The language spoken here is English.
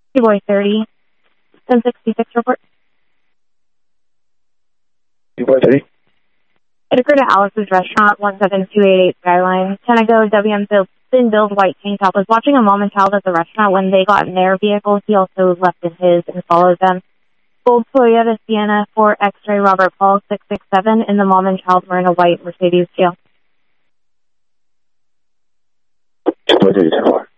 Boy 30, 1066 report. Boy 30. It occurred at Alex's Restaurant, 17288 Skyline. Tenego WM thin build white tank top was watching a mom and child at the restaurant. When they got in their vehicle, he also left in his and followed them. Gold Toyota Sienna 4 X-ray Robert Paul 667, and the mom and child were in a white Mercedes jail. 2.3 to 4.